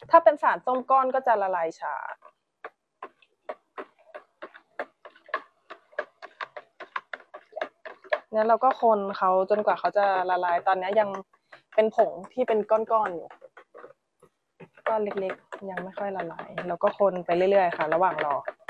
ถ้าเป็นสารส้มก้อนก็จะละลายช้าเนี่ยเราก็คนเขาจนกว่าเขาจะละลายตอนนี้ยังเป็นผงที่เป็นก้อนๆอยู่ก้อนเล็กๆยังไม่ค่อยละลายเราก็คนไปเรื่อยๆค่ะระหว่างรอ